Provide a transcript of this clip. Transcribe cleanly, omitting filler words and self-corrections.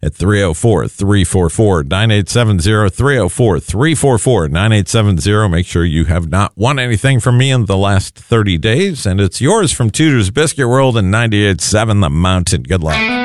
at 304-344-9870, 304-344-9870. Make sure you have not won anything from me in the last 30 days, and it's yours from Tudor's Biscuit World and 98.7 The Mountain. Good luck.